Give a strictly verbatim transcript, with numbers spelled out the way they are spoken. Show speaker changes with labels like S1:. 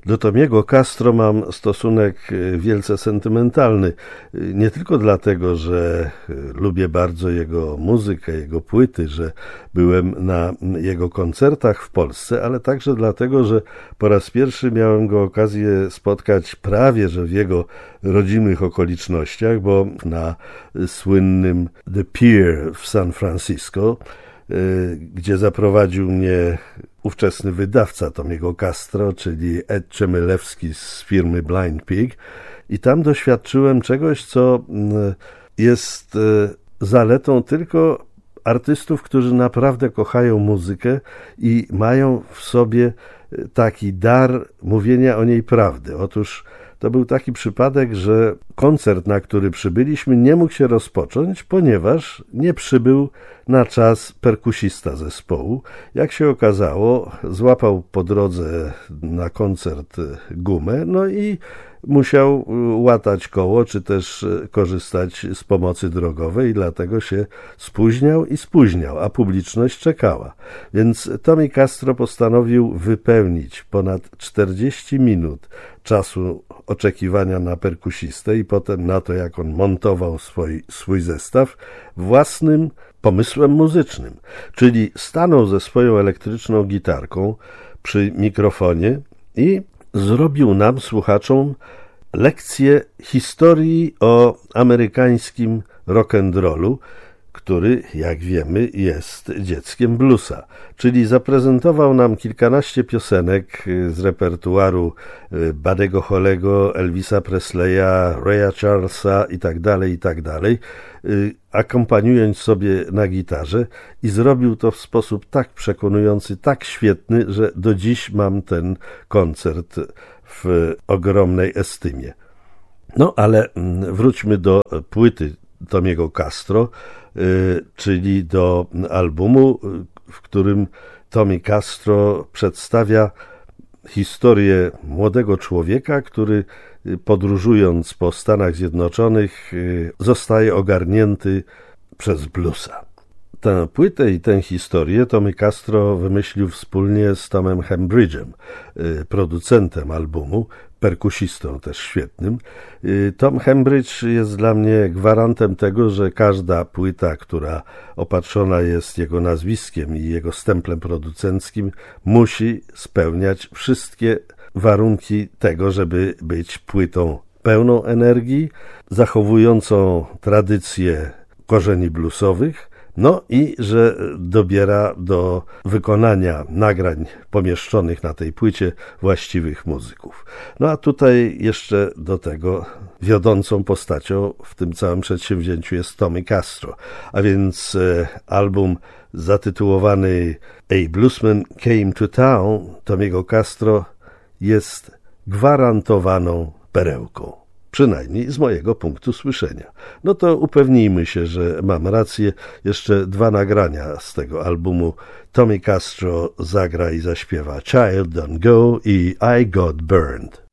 S1: Do Tomiego Castro mam stosunek wielce sentymentalny. Nie tylko dlatego, że lubię bardzo jego muzykę, jego płyty, że byłem na jego koncertach w Polsce, ale także dlatego, że po raz pierwszy miałem go okazję spotkać prawie że w jego rodzimych okolicznościach, bo na słynnym The Pier w San Francisco, gdzie zaprowadził mnie ówczesny wydawca Tomiego Castro, czyli Ed Czemylewski z firmy Blind Pig, i tam doświadczyłem czegoś, co jest zaletą tylko artystów, którzy naprawdę kochają muzykę i mają w sobie taki dar mówienia o niej prawdy. Otóż to był taki przypadek, że koncert, na który przybyliśmy, nie mógł się rozpocząć, ponieważ nie przybył na czas perkusista zespołu. Jak się okazało, złapał po drodze na koncert gumę, no i musiał łatać koło, czy też korzystać z pomocy drogowej, dlatego się spóźniał i spóźniał, a publiczność czekała. Więc Tommy Castro postanowił wypełnić ponad czterdzieści minut czasu oczekiwania na perkusistę i potem na to, jak on montował swój, swój zestaw, własnym pomysłem muzycznym. Czyli stanął ze swoją elektryczną gitarką przy mikrofonie i zrobił nam, słuchaczom, lekcję historii o amerykańskim rock'n'rollu, który, jak wiemy, jest dzieckiem bluesa. Czyli zaprezentował nam kilkanaście piosenek z repertuaru Buddy'ego Hollego, Elvisa Presleya, Raya Charlesa itd., itd., akompaniując sobie na gitarze, i zrobił to w sposób tak przekonujący, tak świetny, że do dziś mam ten koncert w ogromnej estymie. No ale wróćmy do płyty Tomiego Castro, czyli do albumu, w którym Tommy Castro przedstawia historię młodego człowieka, który podróżując po Stanach Zjednoczonych zostaje ogarnięty przez bluesa. Tę płytę i tę historię Tommy Castro wymyślił wspólnie z Tomem Hembridge'em, producentem albumu, perkusistą też świetnym. Tom Hembridge jest dla mnie gwarantem tego, że każda płyta, która opatrzona jest jego nazwiskiem i jego stemplem producenckim, musi spełniać wszystkie warunki tego, żeby być płytą pełną energii, zachowującą tradycję korzeni bluesowych, no i że dobiera do wykonania nagrań pomieszczonych na tej płycie właściwych muzyków. No a tutaj jeszcze do tego wiodącą postacią w tym całym przedsięwzięciu jest Tommy Castro, a więc album zatytułowany A Bluesman Came to Town Tomiego Castro jest gwarantowaną perełką. Przynajmniej z mojego punktu słyszenia. No to upewnijmy się, że mam rację. Jeszcze dwa nagrania z tego albumu. Tommy Castro zagra i zaśpiewa Child Don't Go i I Got Burned.